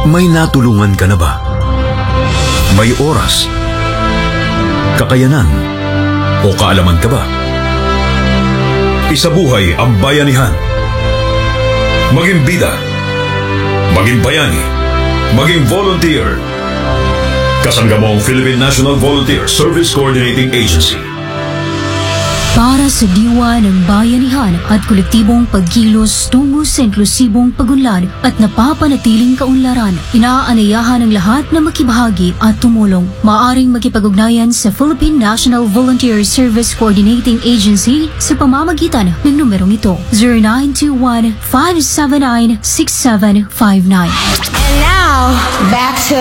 May natulungan ka na ba? May oras, kakayanan, o kaalaman ka ba? Isabuhay ang bayanihan. Maging bida, maging bayani, maging volunteer. Kasangga mo ang Philippine National Volunteer Service Coordinating Agency. Para sa diwa ng bayanihan at kolektibong pagkilos tungo sa inklusibong pagunlad at napapanatiling kaunlaran, inaanayahan ng lahat na makibahagi at tumulong. Maaring makipag-ugnayan sa Philippine National Volunteer Service Coordinating Agency sa pamamagitan ng numerong ito, 0921-579-6759. And now, back to